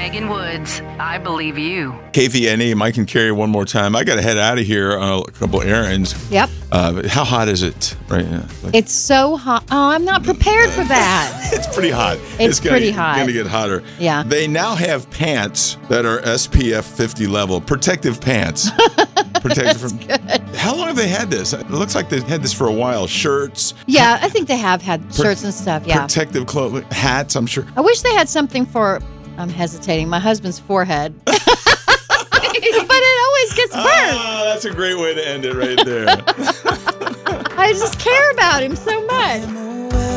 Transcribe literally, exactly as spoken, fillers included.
Megan Woods. I believe you. K V N E, Mike and Carrie, one more time. I got to head out of here on a couple errands. Yep. Uh, how hot is it right now? Like, It's so hot. Oh, I'm not prepared for that. it's pretty hot. It's gonna, pretty hot. It's going to get hotter. Yeah. They now have pants that are S P F fifty level, protective pants. Protective from. Good. How long have they had this? It looks like they've had this for a while. Shirts. Yeah, I think they have had shirts and stuff. Yeah. Protective clothes, hats. I'm sure. I wish they had something for. I'm hesitating. My husband's forehead. But it always gets burned. Ah, that's a great way to end it right there. I just care about him so much.